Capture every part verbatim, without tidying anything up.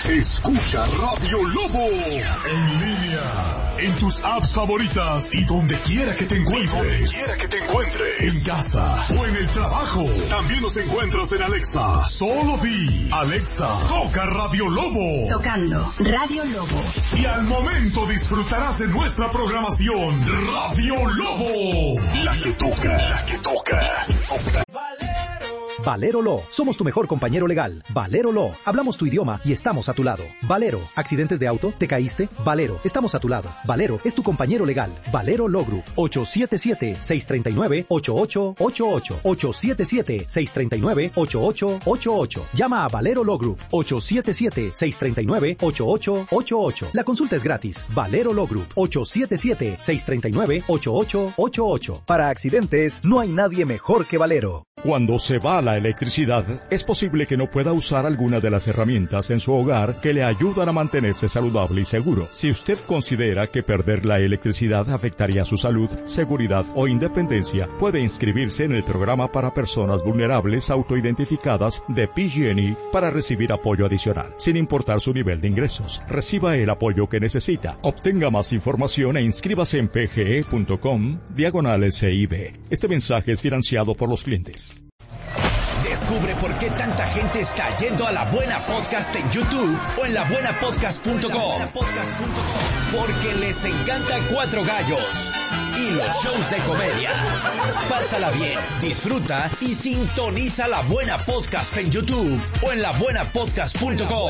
Escucha Radio Lobo en línea, en tus apps favoritas y donde quiera que te encuentres. Donde quiera que te encuentres. En casa o en el trabajo. También nos encuentras en Alexa. Solo di, Alexa, toca Radio Lobo. Tocando Radio Lobo. Y al momento disfrutarás de nuestra programación. Radio Lobo. La que toca, la que toca. toca. Valero Law. Somos tu mejor compañero legal. Valero Law. Hablamos tu idioma y estamos a tu lado. Valero. ¿Accidentes de auto? ¿Te caíste? Valero. Estamos a tu lado. Valero es tu compañero legal. Valero Law Group. ocho siete siete, seis tres nueve, ocho ocho ocho ocho. ocho siete siete, seis tres nueve, ocho ocho ocho ocho. Llama a Valero Law Group. ocho siete siete, seis tres nueve, ocho ocho ocho ocho. La consulta es gratis. Valero Law Group. ocho siete siete, seis tres nueve, ocho ocho ocho ocho. Para accidentes, no hay nadie mejor que Valero. Cuando se va la electricidad, es posible que no pueda usar alguna de las herramientas en su hogar que le ayudan a mantenerse saludable y seguro. Si usted considera que perder la electricidad afectaría su salud, seguridad o independencia, puede inscribirse en el programa para personas vulnerables autoidentificadas de P G and E para recibir apoyo adicional, sin importar su nivel de ingresos. Reciba el apoyo que necesita. Obtenga más información e inscríbase en pge.com diagonal S I B. Este mensaje es financiado por los clientes. Descubre por qué tanta gente está yendo a La Buena Podcast en YouTube o en la buena podcast punto com. Porque les encanta Cuatro Gallos y los shows de comedia. Pásala bien, disfruta y sintoniza La Buena Podcast en YouTube o en la buena podcast punto com.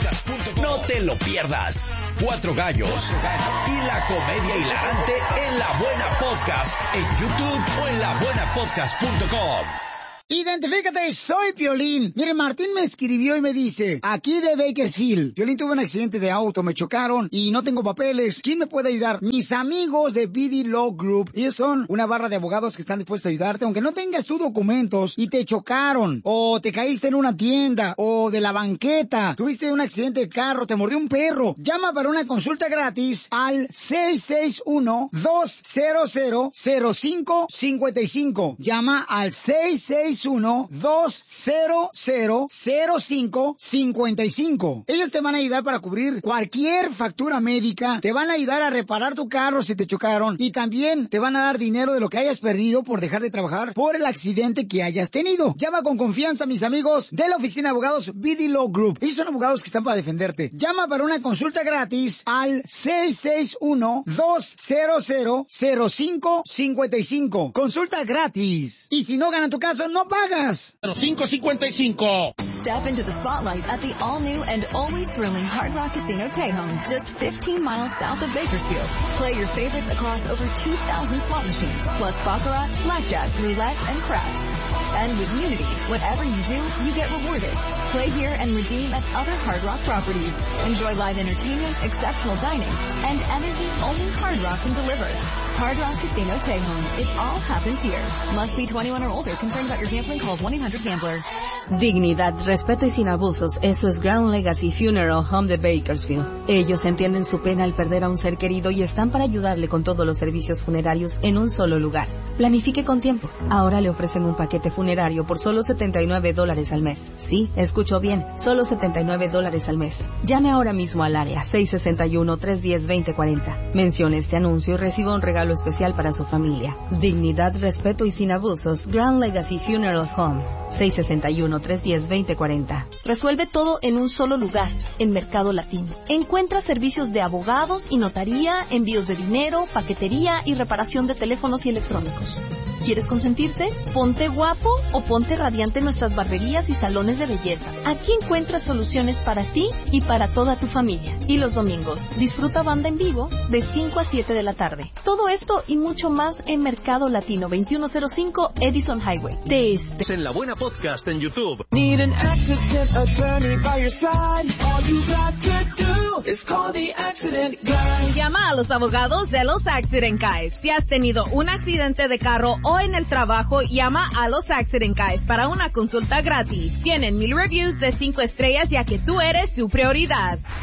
No te lo pierdas. Cuatro Gallos y la comedia hilarante en La Buena Podcast en YouTube o en la buena podcast punto com. Identifícate, soy Piolín. Mire, Martín me escribió y me dice, aquí de Bakersfield, Piolín tuvo un accidente de auto, me chocaron y no tengo papeles. ¿Quién me puede ayudar? Mis amigos de B D Law Group. Ellos son una barra de abogados que están dispuestos a ayudarte, aunque no tengas tus documentos y te chocaron, o te caíste en una tienda, o de la banqueta, tuviste un accidente de carro, te mordió un perro. Llama para una consulta gratis al seis seis uno, dos cero cero, cero cinco cinco cinco. Llama al seis seis uno, dos cero cero, cero cinco cinco cinco. Ellos te van a ayudar para cubrir cualquier factura médica, te van a ayudar a reparar tu carro si te chocaron y también te van a dar dinero de lo que hayas perdido por dejar de trabajar por el accidente que hayas tenido. Llama con confianza a mis amigos de la oficina de abogados B D Law Group. Ellos son abogados que están para defenderte. Llama para una consulta gratis al seis seis uno, dos cero cero, cero cinco cinco cinco. Consulta gratis. Y si no ganan tu caso, no pagas. cinco cincuenta y cinco. Step into the spotlight at the all-new and always thrilling Hard Rock Casino Tejon, just fifteen miles south of Bakersfield. Play your favorites across over two thousand slot machines, plus baccarat, blackjack, roulette, and craps. And with Unity, whatever you do, you get rewarded. Play here and redeem at other Hard Rock properties. Enjoy live entertainment, exceptional dining, and energy only Hard Rock can deliver. Hard Rock Casino Tejon. It all happens here. Must be twenty-one or older. Concerned about your gambling? Call one eight hundred gambler. Dignidad, respeto y sin abusos. Eso es Grand Legacy Funeral Home de Bakersfield. Ellos entienden su pena al perder a un ser querido y están para ayudarle con todos los servicios funerarios en un solo lugar. Planifique con tiempo. Ahora le ofrecen un paquete funerario por solo setenta y nueve dólares al mes. Sí, escuchó bien, solo setenta y nueve dólares al mes. Llame ahora mismo al área seis seis uno, tres uno cero, dos cero cuatro cero. Mencione este anuncio y reciba un regalo especial para su familia. Dignidad, respeto y sin abusos. Grand Legacy Funeral Home. seis seis uno, tres uno cero, dos cero cuatro cero. Resuelve todo en un solo lugar, en Mercado Latino. Encuentra servicios de abogados y notaría, envíos de dinero, paquetería y reparación de teléfonos y electrónicos. ¿Quieres consentirte? Ponte guapo o ponte radiante en nuestras barberías y salones de belleza. Aquí encuentras soluciones para ti y para toda tu familia. Y los domingos, disfruta banda en vivo de cinco a siete de la tarde. Todo esto y mucho más en Mercado Latino, veintiuno cero cinco Edison Highway. Te este... En La Buena Podcast en YouTube. Need an accident attorney by your side. All you got to do is call the accident guy. Llama a los abogados de los Accident Guys. Si has tenido un accidente de carro o en el trabajo, llama a los Accident Guys para una consulta gratis. Tienen mil reviews de cinco estrellas ya que tú eres su prioridad.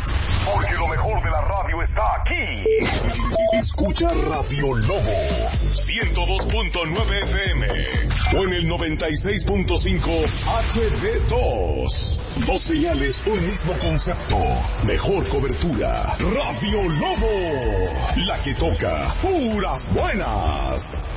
Porque lo mejor de la radio está aquí. Escucha Radio Lobo ciento dos punto nueve F M o en el noventa y seis punto cinco H D dos. Dos señales, un mismo concepto. Mejor cobertura. Radio Lobo, la que toca puras buenas.